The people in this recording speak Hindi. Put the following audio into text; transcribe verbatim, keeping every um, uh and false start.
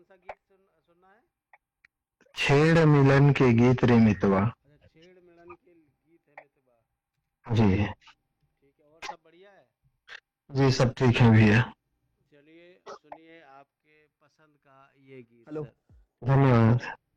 सा गीत सुन, सुनना है? छेड़ मिलन के गीत रे मितवा। अच्छा, छेड़ मिलन के गीत है मितवा। जी। ठीक है, और सब बढ़िया है? जी सब ठीक है भैया। चलिए सुनिए आपके पसंद का ये गीत हेलो। सर। धन्यवाद।